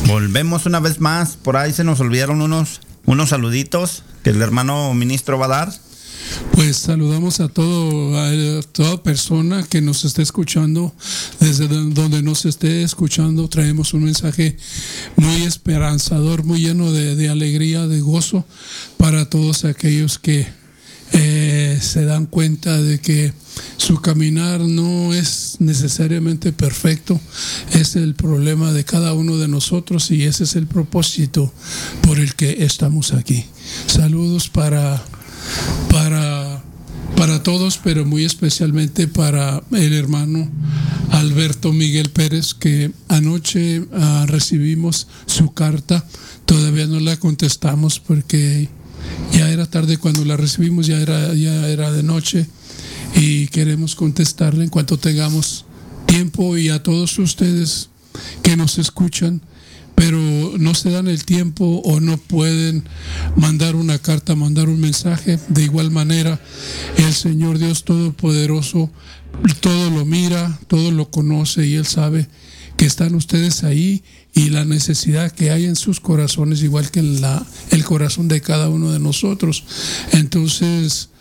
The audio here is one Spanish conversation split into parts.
Volvemos una vez más. Por ahí se nos olvidaron unos saluditos que el hermano ministro va a dar. Pues saludamos a toda persona que nos esté escuchando, desde donde nos esté escuchando. Traemos un mensaje muy esperanzador, muy lleno de alegría, de gozo para todos aquellos que se dan cuenta de que su caminar no es necesariamente perfecto. Es el problema de cada uno de nosotros y ese es el propósito por el que estamos aquí. Saludos para todos, pero muy especialmente para el hermano Alberto Miguel Pérez, que anoche recibimos su carta. Todavía no la contestamos porque ya era tarde cuando la recibimos, ya era de noche, y queremos contestarle en cuanto tengamos tiempo. Y a todos ustedes que nos escuchan, pero no se dan el tiempo o no pueden mandar una carta, mandar un mensaje, de igual manera el Señor Dios Todopoderoso todo lo mira, todo lo conoce, y Él sabe que están ustedes ahí y la necesidad que hay en sus corazones, igual que en el corazón de cada uno de nosotros. Entonces,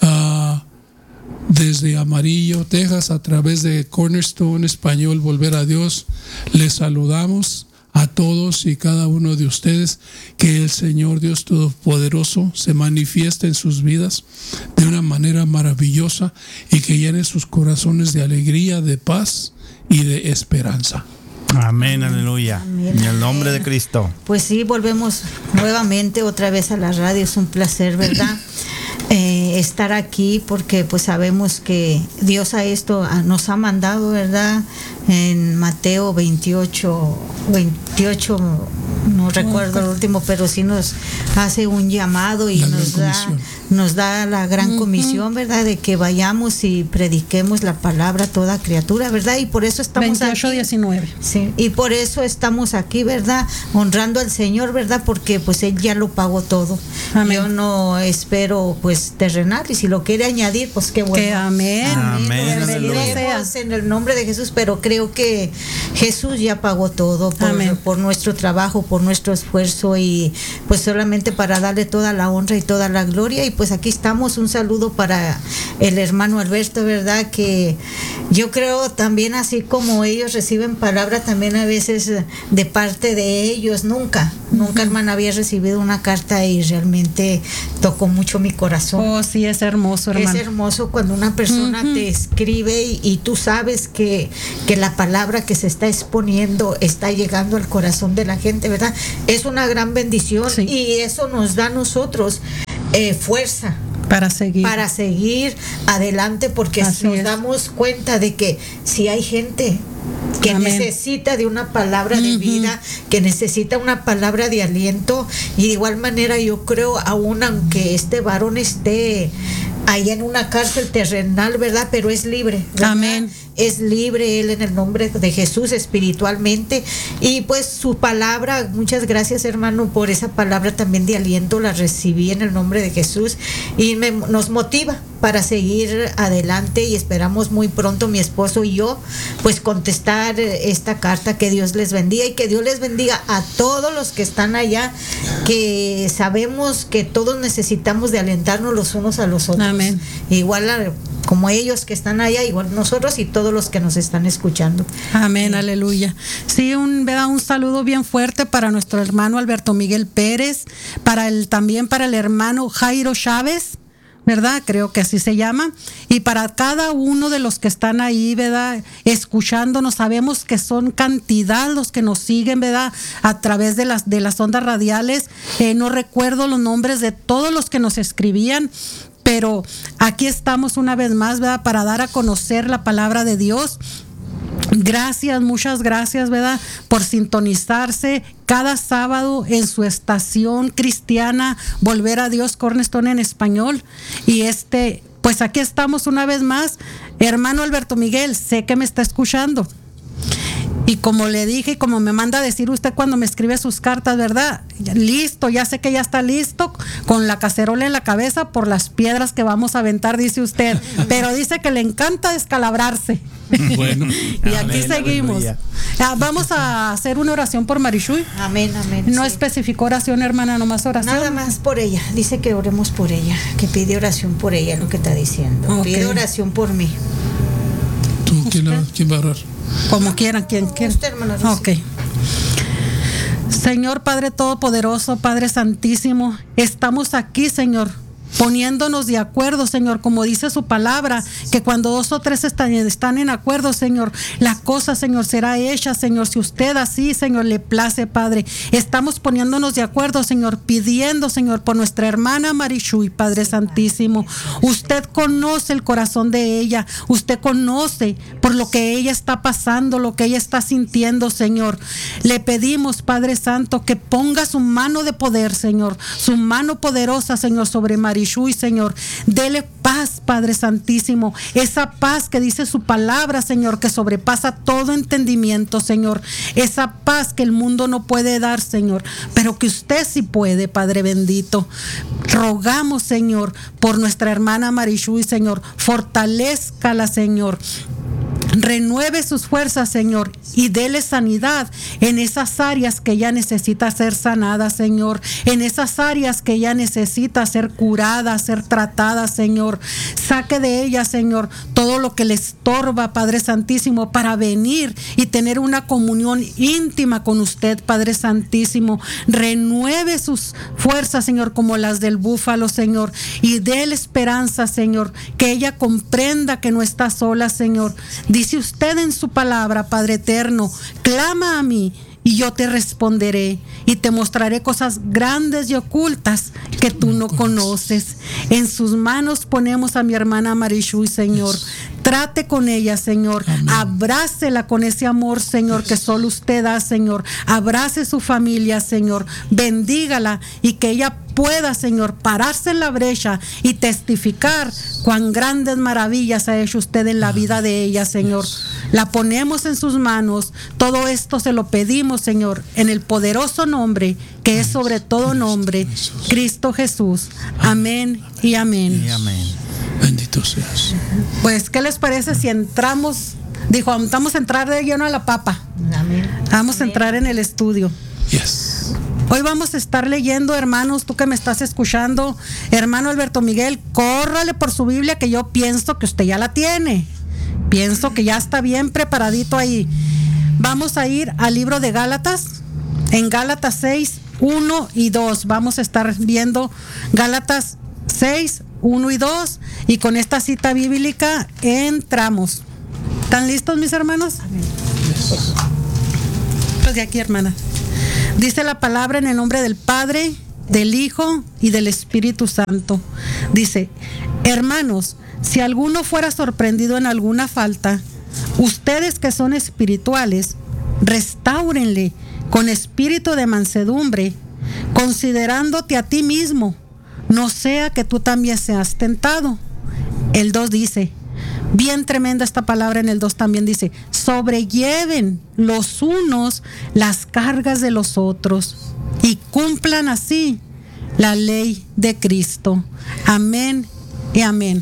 desde Amarillo, Texas, a través de Cornerstone Español Volver a Dios, les saludamos a todos y cada uno de ustedes. Que el Señor Dios Todopoderoso se manifieste en sus vidas de una manera maravillosa y que llene sus corazones de alegría, de paz y de esperanza. Amén, aleluya. Amén. En el nombre de Cristo. Pues sí, volvemos nuevamente otra vez a la radio. Es un placer, ¿verdad? Estar aquí, porque pues sabemos que Dios nos ha mandado, ¿verdad? En Mateo 28, no recuerdo el último, pero sí nos hace un llamado y nos da la gran comisión, ¿verdad? De que vayamos y prediquemos la palabra a toda criatura, ¿verdad? Y por eso estamos 28:19. Sí, y por eso estamos aquí, ¿verdad? Honrando al Señor, ¿verdad? Porque pues Él ya lo pagó todo. Amén. Yo no espero pues terrenal, y si lo quiere añadir, pues qué bueno. Que amén. Amén. En el nombre de Jesús, pero creo que Jesús ya pagó todo por nuestro trabajo, por nuestro esfuerzo, y pues solamente para darle toda la honra y toda la gloria. Y pues aquí estamos. Un saludo para el hermano Alberto, ¿verdad? Que yo creo también, así como ellos reciben palabra, también a veces de parte de ellos, nunca hermana había recibido una carta y realmente tocó mucho mi corazón. Oh, sí, es hermoso, hermano. Es hermoso cuando una persona te escribe y tú sabes que la palabra que se está exponiendo está llegando al corazón de la gente, ¿verdad? Es una gran bendición, sí. Y eso nos da a nosotros fuerza para seguir adelante, porque nos damos cuenta de que si hay gente que necesita de una palabra de vida, que necesita una palabra de aliento, y de igual manera yo creo, aún aunque este varón esté allá en una cárcel terrenal, ¿verdad? Pero es libre, ¿verdad? Amén. Es libre él en el nombre de Jesús espiritualmente, y pues su palabra, muchas gracias, hermano, por esa palabra también de aliento, la recibí en el nombre de Jesús y nos motiva para seguir adelante, y esperamos muy pronto mi esposo y yo pues contestar esta carta. Que Dios les bendiga, y que Dios les bendiga a todos los que están allá, que sabemos que todos necesitamos de alentarnos los unos a los otros. Amén. Igual como ellos que están allá, igual nosotros y todos los que nos están escuchando. Amén, aleluya. Sí, un saludo bien fuerte para nuestro hermano Alberto Miguel Pérez, también para el hermano Jairo Chávez, ¿verdad? Creo que así se llama. Y para cada uno de los que están ahí, ¿verdad? Escuchándonos, sabemos que son cantidad los que nos siguen, ¿verdad? A través de las ondas radiales. No recuerdo los nombres de todos los que nos escribían, pero aquí estamos una vez más, ¿verdad? Para dar a conocer la palabra de Dios. Gracias, muchas gracias, ¿verdad? Por sintonizarse cada sábado en su estación cristiana Volver a Dios, Cornerstone en español. Y pues aquí estamos una vez más. Hermano Alberto Miguel, sé que me está escuchando. Y como le dije y como me manda a decir usted cuando me escribe sus cartas, ¿verdad? Listo, ya sé que ya está listo con la cacerola en la cabeza por las piedras que vamos a aventar, dice usted. Pero dice que le encanta descalabrarse. Bueno. Y aquí seguimos. Vamos a hacer una oración por Marichuy. Amén, amén. No sí. especificó oración, hermana, nomás oración. Nada más por ella. Dice que oremos por ella, que pide oración por ella, lo que está diciendo. Ok. Pide oración por mí. ¿Tú quién va a orar? Como quieran, quien quiera. Usted, hermana Rosy. Ok. Señor Padre Todopoderoso, Padre Santísimo, estamos aquí, Señor, poniéndonos de acuerdo, Señor, como dice su palabra, que cuando 2 o 3 están en acuerdo, Señor, la cosa, Señor, será hecha, Señor, si usted así, Señor, le place, Padre. Estamos poniéndonos de acuerdo, Señor, pidiendo, Señor, por nuestra hermana Marichuy, Padre Santísimo. Usted conoce el corazón de ella, usted conoce por lo que ella está pasando, lo que ella está sintiendo, Señor. Le pedimos, Padre Santo, que ponga su mano de poder, Señor, su mano poderosa, Señor, sobre Marichuy, Señor. Dele paz, Padre Santísimo, esa paz que dice su palabra, Señor, que sobrepasa todo entendimiento, Señor. Esa paz que el mundo no puede dar, Señor, pero que usted sí puede, Padre bendito. Rogamos, Señor, por nuestra hermana Marichuy, Señor. Fortalézcala, Señor. Renueve sus fuerzas, Señor, y dele sanidad en esas áreas que ella necesita ser sanada, Señor, en esas áreas que ella necesita ser curada, ser tratada, Señor. Saque de ella, Señor, todo lo que le estorba, Padre Santísimo, para venir y tener una comunión íntima con usted, Padre Santísimo. Renueve sus fuerzas, Señor, como las del búfalo, Señor, y déle esperanza, Señor, que ella comprenda que no está sola, Señor. Dice usted en su palabra, Padre eterno, clama a mí y yo te responderé y te mostraré cosas grandes y ocultas que tú no conoces. En sus manos ponemos a mi hermana Marichuy, Señor. Trate con ella, Señor. Amén. Abrácela con ese amor, Señor, que solo usted da, Señor. Abrace su familia, Señor. Bendígala y que ella pueda, Señor, pararse en la brecha y testificar cuán grandes maravillas ha hecho usted en la vida de ella, Señor. La ponemos en sus manos. Todo esto se lo pedimos, Señor, en el poderoso nombre que es sobre todo nombre, Cristo Jesús. Amén y amén. Y amén. Bendito seas. Pues, ¿qué les parece si entramos? Dijo, vamos a entrar de lleno a la papa. Amén. Vamos a entrar en el estudio. Yes. Hoy vamos a estar leyendo, hermanos, tú que me estás escuchando, hermano Alberto Miguel, córrale por su Biblia, que yo pienso que usted ya la tiene. Pienso que ya está bien preparadito ahí. Vamos a ir al libro de Gálatas, en Gálatas 6, 1 y 2. Vamos a estar viendo Gálatas 6, 1 y 2, y con esta cita bíblica entramos. ¿Están listos, mis hermanos? Yes. Pues de aquí, hermana. Dice la palabra en el nombre del Padre, del Hijo y del Espíritu Santo. Dice, hermanos, si alguno fuera sorprendido en alguna falta, ustedes que son espirituales, restáurenle con espíritu de mansedumbre, considerándote a ti mismo, no sea que tú también seas tentado. El 2 dice, bien tremenda esta palabra en el 2 también dice, sobrelleven los unos las cargas de los otros y cumplan así la ley de Cristo. Amén y amén.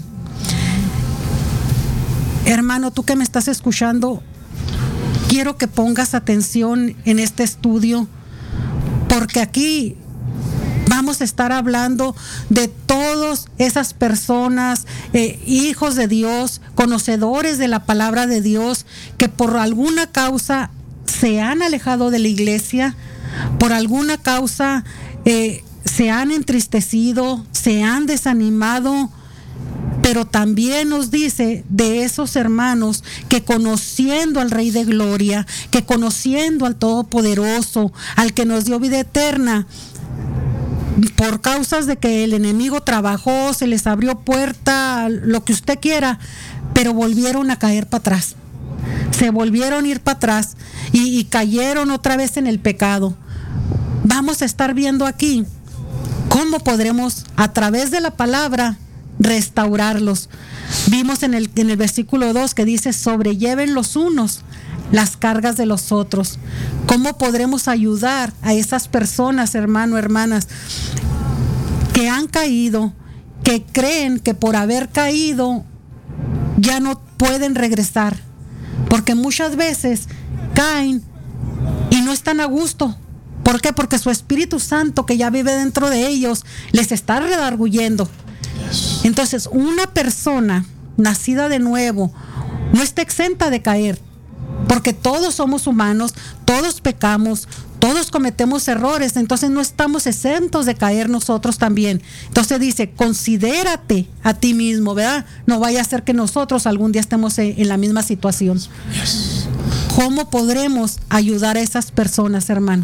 Hermano, tú que me estás escuchando, quiero que pongas atención en este estudio, porque aquí vamos a estar hablando de todas esas personas, hijos de Dios, conocedores de la palabra de Dios, que por alguna causa se han alejado de la iglesia, por alguna causa se han entristecido, se han desanimado. Pero también nos dice de esos hermanos que conociendo al Rey de Gloria, que conociendo al Todopoderoso, al que nos dio vida eterna, por causas de que el enemigo trabajó, se les abrió puerta, lo que usted quiera, pero volvieron a caer para atrás. Se volvieron a ir para atrás y cayeron otra vez en el pecado. Vamos a estar viendo aquí cómo podremos, a través de la palabra, restaurarlos. Vimos en el versículo 2 que dice, sobrelleven los unos las cargas de los otros. ¿Cómo podremos ayudar a esas personas, hermano, hermanas, que han caído, que creen que por haber caído ya no pueden regresar? Porque muchas veces caen y no están a gusto. ¿Por qué? Porque su Espíritu Santo, que ya vive dentro de ellos, les está redarguyendo. Entonces, una persona nacida de nuevo no está exenta de caer, porque todos somos humanos, todos pecamos, todos cometemos errores, entonces no estamos exentos de caer nosotros también. Entonces dice, considérate a ti mismo, ¿verdad? No vaya a ser que nosotros algún día estemos en la misma situación. ¿Cómo podremos ayudar a esas personas, hermano?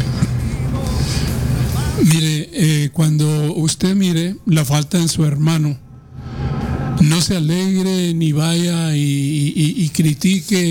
Mire, cuando usted mire la falta en su hermano, no se alegre ni vaya y critique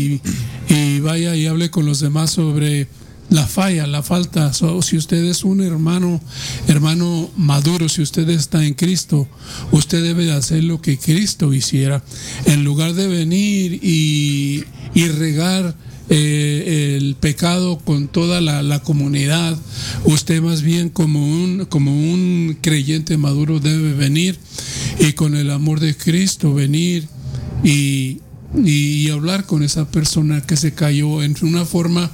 y vaya y hable con los demás sobre la falla, la falta. Si usted es un hermano maduro, si usted está en Cristo, usted debe de hacer lo que Cristo hiciera. En lugar de venir y regar el pecado con toda la comunidad, usted más bien como un creyente maduro debe venir y con el amor de Cristo venir y hablar con esa persona que se cayó en una forma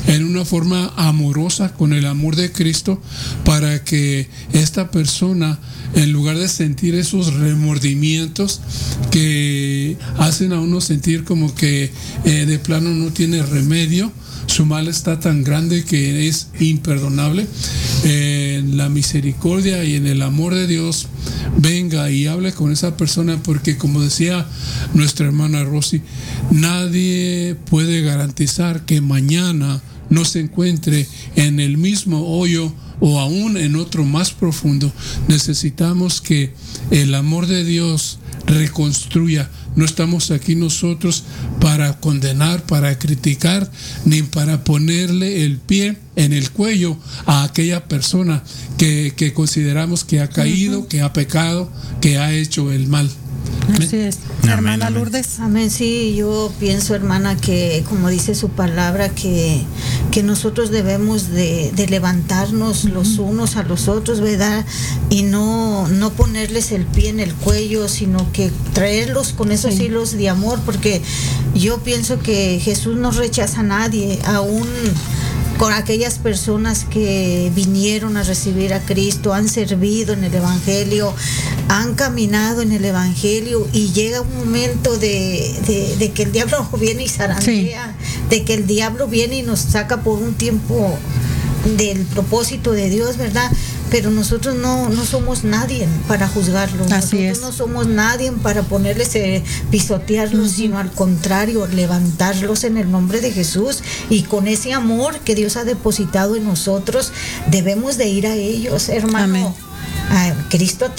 amorosa, con el amor de Cristo, para que esta persona, en lugar de sentir esos remordimientos que hacen a uno sentir como que de plano no tiene remedio, su mal está tan grande que es imperdonable, en la misericordia y en el amor de Dios venga y hable con esa persona, porque como decía nuestra hermana Rosy, nadie puede garantizar que mañana no se encuentre en el mismo hoyo o aún en otro más profundo. Necesitamos que el amor de Dios reconstruya. No estamos aquí nosotros para condenar, para criticar, ni para ponerle el pie en el cuello a aquella persona que consideramos que ha caído, que ha pecado, que ha hecho el mal. Así es. Hermana Lourdes. Amén. Sí, yo pienso, hermana, que como dice su palabra, que nosotros debemos de levantarnos los unos a los otros, ¿verdad? Y no ponerles el pie en el cuello, sino que traerlos con esos hilos de amor, porque yo pienso que Jesús no rechaza a nadie, aún con aquellas personas que vinieron a recibir a Cristo, han servido en el Evangelio, han caminado en el Evangelio, y llega un momento de que el diablo viene y zarandea, de que el diablo viene y nos saca por un tiempo del propósito de Dios, ¿verdad? Pero nosotros no somos nadie para juzgarlos. Nosotros no somos nadie para ponerles, pisotearlos, sino al contrario, levantarlos en el nombre de Jesús, y con ese amor que Dios ha depositado en nosotros, debemos de ir a ellos, hermano. Cristo